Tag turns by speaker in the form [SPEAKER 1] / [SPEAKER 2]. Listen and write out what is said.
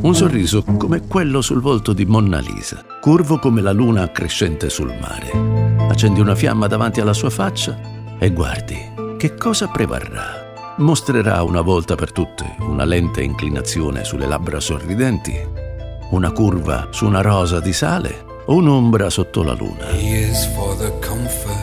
[SPEAKER 1] Un sorriso come quello sul volto di Monna Lisa, curvo come la luna crescente sul mare. Accendi una fiamma davanti alla sua faccia e guardi che cosa prevarrà. Mostrerà una volta per tutte una lente inclinazione sulle labbra sorridenti, una curva su una rosa di sale o un'ombra sotto la luna.
[SPEAKER 2] He is for the comfort